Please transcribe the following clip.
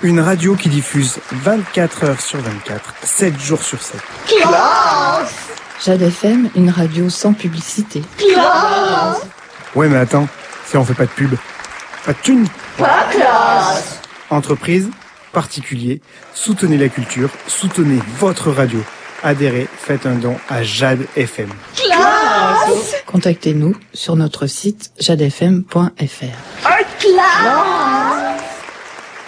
Une radio qui diffuse 24 heures sur 24, 7 jours sur 7. Classe! Jade FM, une radio sans publicité. Classe! Ouais, mais attends, si on fait pas de pub, pas de thunes. Pas classe! Entreprise, particulier, soutenez la culture, soutenez votre radio. Adhérez, faites un don à Jade FM. Classe! Contactez-nous sur notre site jadefm.fr. Classe!